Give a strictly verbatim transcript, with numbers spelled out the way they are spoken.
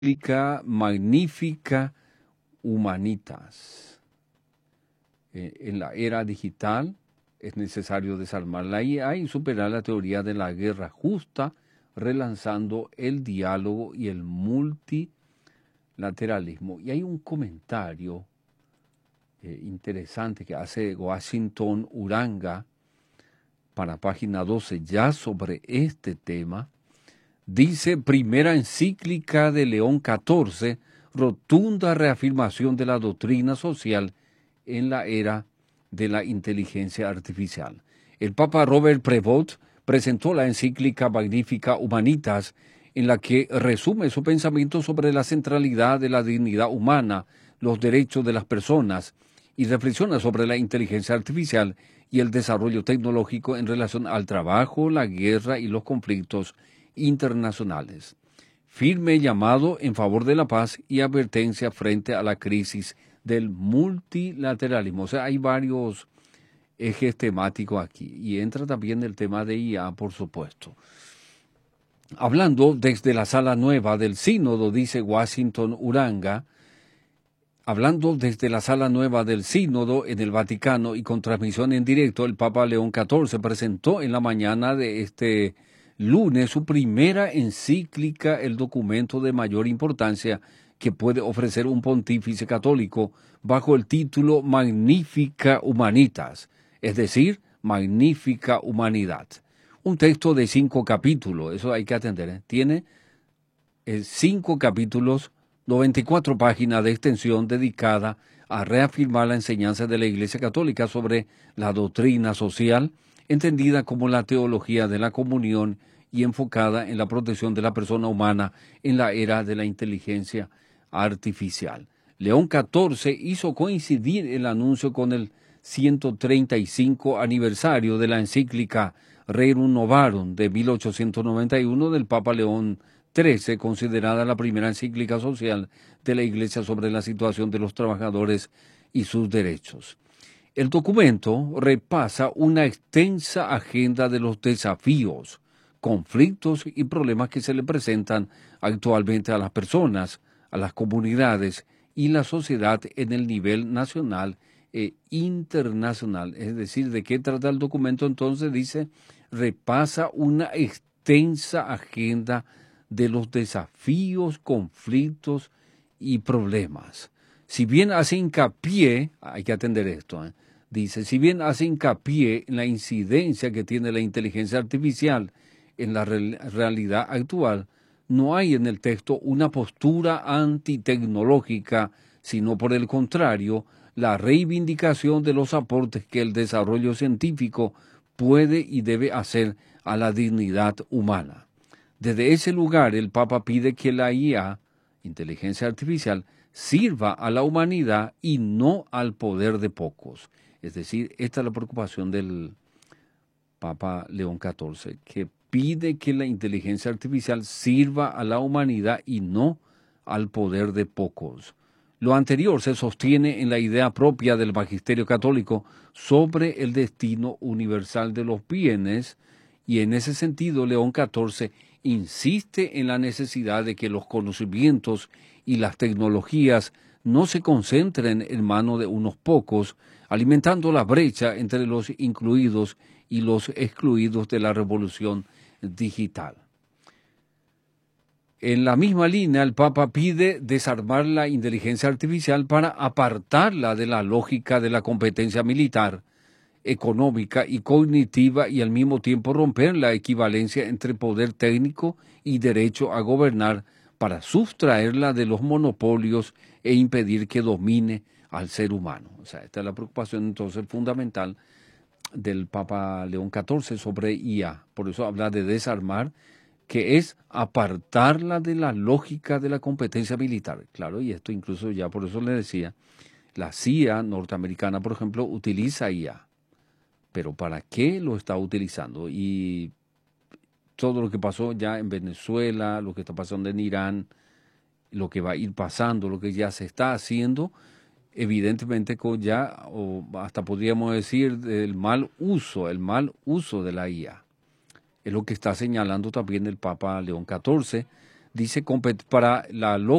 encíclica Magnifica Humanitas. Eh, en la era digital es necesario desarmar la I A y superar la teoría de la guerra justa, relanzando el diálogo y el multilateralismo. Y hay un comentario eh, interesante que hace Washington Uranga para página doce ya sobre este tema. Dice: primera encíclica de León catorce, rotunda reafirmación de la doctrina social en la era de la inteligencia artificial. El Papa Robert Prevost presentó la encíclica Magnifica Humanitas, en la que resume su pensamiento sobre la centralidad de la dignidad humana, los derechos de las personas, y reflexiona sobre la inteligencia artificial y el desarrollo tecnológico en relación al trabajo, la guerra y los conflictos internacionales. Firme llamado en favor de la paz y advertencia frente a la crisis del multilateralismo. O sea, hay varios ejes temáticos aquí y entra también el tema de I A, por supuesto. Hablando desde la sala nueva del sínodo, dice Washington Uranga, hablando desde la sala nueva del sínodo en el Vaticano y con transmisión en directo, el Papa León catorce presentó en la mañana de este lunes su primera encíclica, el documento de mayor importancia que puede ofrecer un pontífice católico, bajo el título Magnifica Humanitas, es decir, Magnífica Humanidad. Un texto de cinco capítulos, eso hay que atender, ¿eh? Tiene eh, cinco capítulos, noventa y cuatro páginas de extensión dedicada a reafirmar la enseñanza de la Iglesia Católica sobre la doctrina social, entendida como la teología de la comunión y enfocada en la protección de la persona humana en la era de la inteligencia artificial. León catorce hizo coincidir el anuncio con el ciento treinta y cinco aniversario de la encíclica Rerum Novarum de mil ochocientos noventa y uno del Papa León trece, considerada la primera encíclica social de la Iglesia sobre la situación de los trabajadores y sus derechos. El documento repasa una extensa agenda de los desafíos, conflictos y problemas que se le presentan actualmente a las personas, a las comunidades y la sociedad en el nivel nacional e internacional. Es decir, ¿de qué trata el documento? Entonces dice, repasa una extensa agenda de los desafíos, conflictos y problemas. Si bien hace hincapié, hay que atender esto, ¿eh? dice, si bien hace hincapié en la incidencia que tiene la inteligencia artificial en la re realidad actual, no hay en el texto una postura antitecnológica, sino por el contrario, la reivindicación de los aportes que el desarrollo científico puede y debe hacer a la dignidad humana. Desde ese lugar, el Papa pide que la I A, inteligencia artificial, sirva a la humanidad y no al poder de pocos. Es decir, esta es la preocupación del Papa León catorce, que pide que la inteligencia artificial sirva a la humanidad y no al poder de pocos. Lo anterior se sostiene en la idea propia del magisterio católico sobre el destino universal de los bienes, y en ese sentido León catorce insiste en la necesidad de que los conocimientos y las tecnologías no se concentren en manos de unos pocos, alimentando la brecha entre los incluidos y los excluidos de la revolución digital. En la misma línea, el Papa pide desarmar la inteligencia artificial para apartarla de la lógica de la competencia militar, económica y cognitiva, y al mismo tiempo romper la equivalencia entre poder técnico y derecho a gobernar para sustraerla de los monopolios e impedir que domine al ser humano. O sea, esta es la preocupación entonces fundamental del Papa León catorce sobre I A. Por eso habla de desarmar, que es apartarla de la lógica de la competencia militar. Claro, y esto incluso ya por eso le decía, la C I A norteamericana, por ejemplo, utiliza I A. Pero ¿para qué lo está utilizando? Y todo lo que pasó ya en Venezuela, lo que está pasando en Irán, lo que va a ir pasando, lo que ya se está haciendo, evidentemente con ya, o hasta podríamos decir, el mal uso, el mal uso de la I A. Es lo que está señalando también el Papa León catorce dice para la